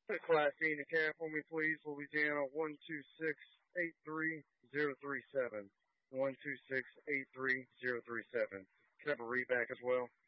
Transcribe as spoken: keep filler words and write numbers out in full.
The Class C in the cab for me, please. Louisiana one two six eight three zero three seven. one two six eight three zero three seven. Can I have a read back as well?